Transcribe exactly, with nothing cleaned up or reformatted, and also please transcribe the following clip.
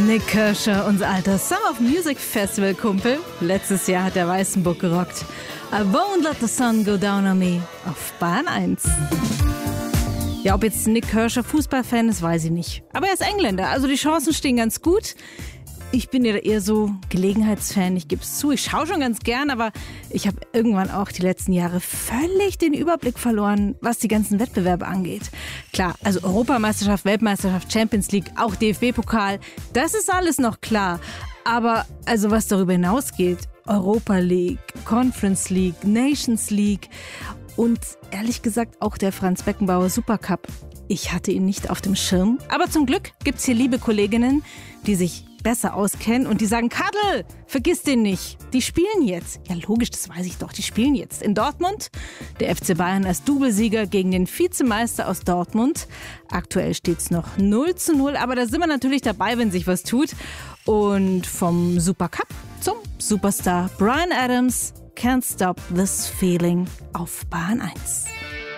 Nik Kershaw, unser alter Summer of Music Festival Kumpel. Letztes Jahr hat der Weißenburg gerockt. I won't let the sun go down on me auf Bahn eins. Ja, ob jetzt Nik Kershaw Fußballfan ist, weiß ich nicht. Aber er ist Engländer, also die Chancen stehen ganz gut. Ich bin ja eher so Gelegenheitsfan, ich gebe es zu. Ich schaue schon ganz gern, aber ich habe irgendwann auch die letzten Jahre völlig den Überblick verloren, was die ganzen Wettbewerbe angeht. Klar, also Europameisterschaft, Weltmeisterschaft, Champions League, auch D F B-Pokal, das ist alles noch klar. Aber also was darüber hinausgeht, Europa League, Conference League, Nations League und ehrlich gesagt auch der Franz Beckenbauer Supercup. Ich hatte ihn nicht auf dem Schirm. Aber zum Glück gibt's hier liebe Kolleginnen, die sich besser auskennen und die sagen, Kadel, vergiss den nicht. Die spielen jetzt. Ja, logisch, das weiß ich doch. Die spielen jetzt in Dortmund. Der F C Bayern als Doublesieger gegen den Vizemeister aus Dortmund. Aktuell steht's noch null zu null, aber da sind wir natürlich dabei, wenn sich was tut. Und vom Supercup zum Superstar Bryan Adams, Can't Stop This Feeling auf Bahn eins.